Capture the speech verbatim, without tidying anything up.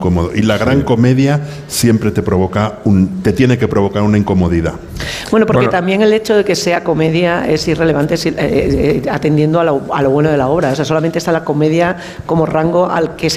cómodo. Y la gran Sí. comedia siempre te provoca un, te tiene que provocar una incomodidad. Bueno, porque Bueno. también el hecho de que sea comedia es irrelevante si- eh, eh, atendiendo a lo, a lo bueno de la obra. O sea, solamente está la comedia como rango al que se